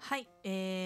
はい、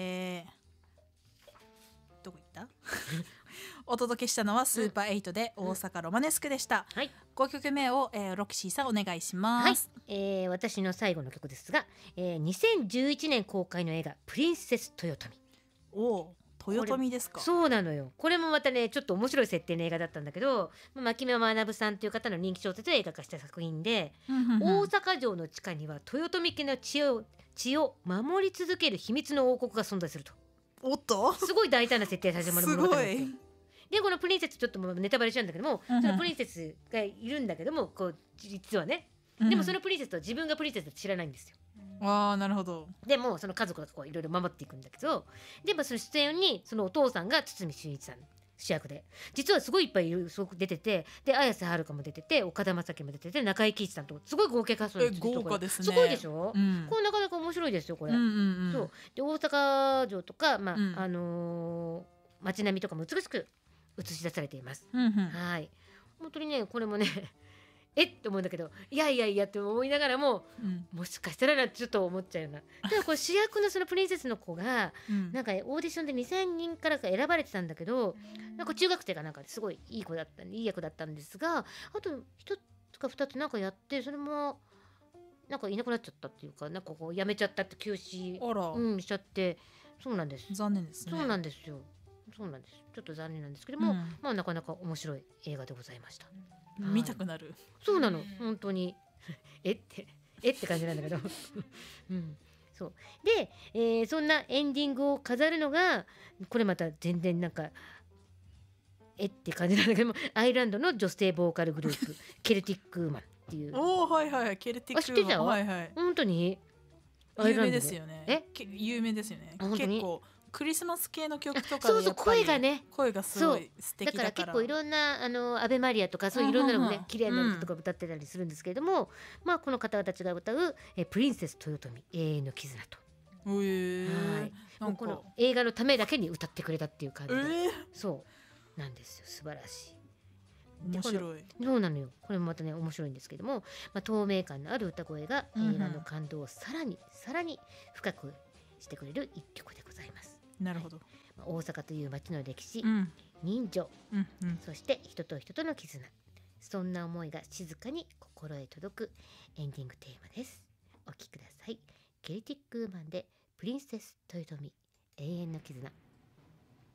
どこ行ったお届けしたのはスーパー8で大阪ロマネスクでした、 はい、 5曲目を、ロキシーさんお願いしはい、 ます。 私の最後の曲ですが、2011年公開の映画プリンセス豊臣。 お豊臣ですか。 そうなのよ。これもまたねちょっと面白い設定の映画だったんだけど、牧目学さんという方の人気小説を映画化した作品で、大阪城の地下には豊臣家の血を守り続ける秘密の王国が存在すると。 おっとすごい大胆な設定で始まるす物語なんですよ。 ごい。 でこのプリンセスちょっともうネタバレしちゃうんだけども、 うんうん、 そのプリンセスがいるんだけどもこう実はね、でもそのプリンセスとは自分がプリンセスだと知らないんですよ。 ああなるほど。 でもその家族がこういろいろ守っていくんだけど、でもその出演にそのお父さんが堤真一さん主役で、実はすごいいっぱいすごく出てて、で綾瀬はるかも出てて、岡田将生も出てて、中井貴一さんとすごい合計カストなんですよ。 豪華ですね。 すごいでしょ、 うん、 これなかなか面白いですよこれ、 うんうんうん、 そうで大阪城とか、 うん街並みとかも美しく映し出されています、 うんうん、 はい、本当にねこれもねえって思うんだけど、いやいやいやって思いながらも、 うん、 もしかしたらなってちょっと思っちゃうような。ただこれ主役のそのプリンセスの子がうんなんかオーディションで2000人からか選ばれてたんだけど、なんか中学生がなんかすごいいい子だったいい役だったんですが、あと一つか二つなんかやって、それもなんかいなくなっちゃったっていうか、なんかこうやめちゃったって休止、 あら、 しちゃって、そうなんです。 残念ですね。 そうなんですよ。そうなんです。ちょっと残念なんですけども、まあなかなか面白い映画でございました。 見たくなる。 そうなの、本当にえって感じなんだけど、そうで、そんなエンディングを飾るのがこれまた全然なんかって感じなんだけども、アイルランドの女性ボーカルグループケルティックウーマンっていう。 おおはいはいケルティック。 知ってた？ はいはい。 本当に有名ですよね。有名ですよね。 結構クリスマス系の曲とかでやっぱり声がね、 声がすごい素敵だから。 だから結構いろんなアベマリアとかそういういろんなのもね綺麗な歌とか歌ってたりするんですけれども、まあこの方たちが歌うプリンセス豊臣永遠の絆と。はい。もうこの映画のためだけに歌ってくれたっていう感じで、そうなんですよ。素晴らしい。 面白い。 そうなのよ。これもまたね面白いんですけども、透明感のある歌声が映画の感動をさらに深くしてくれる一曲でございます。 なるほど。 大阪という街の歴史、人情、そして人と人との絆、そんな思いが静かに心へ届くエンディングテーマです。お聴きください。ケルティックウーマンでプリンセス豊臣永遠の絆。